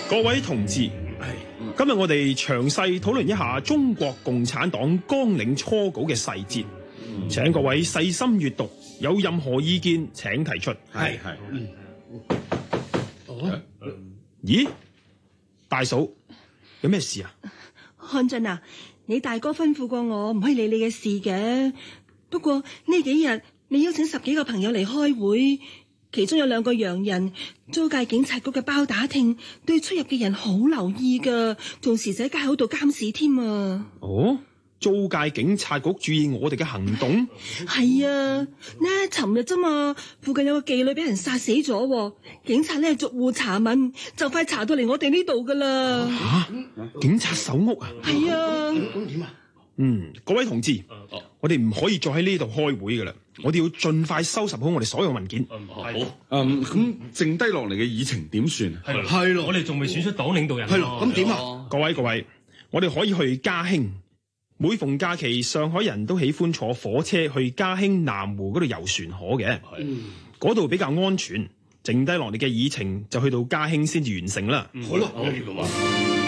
各位同志，今日我哋詳細討論一下中國共產黨綱領初稿嘅細節，請各位細心閱讀，有任何意見請提出。 係。 咦，大嫂，有咩事啊？ 漢俊啊，你大哥吩咐過我唔可以理你嘅事嘅。不過呢幾日你邀請10幾個朋友嚟開會，其中有2個洋人，租界警察局嘅包打聽，對出入嘅人好留意噶，仲時寫街口度監視添啊！ 哦，租界警察局注意我哋嘅行動？ 係啊，呢尋日啫嘛，附近有個妓女俾人殺死咗，警察咧逐戶查問，就快查到嚟我哋呢度噶啦。 警察搜屋啊？ 係啊。 咁點啊？ 各位同志，我哋唔可以再喺呢度開會噶啦，我哋要盡快收拾好我哋所有文件。 好。 咁剩低落嚟嘅議程點算？ 係咯，我哋仲未選出黨領導人。 係咯，咁點啊？ 各位，我哋可以去嘉興。每逢假期，上海人都喜歡坐火車去嘉興南湖嗰度遊船河嘅，嗰度比較安全。剩低落嚟嘅議程就去到嘉興先至完成啦。 好咯。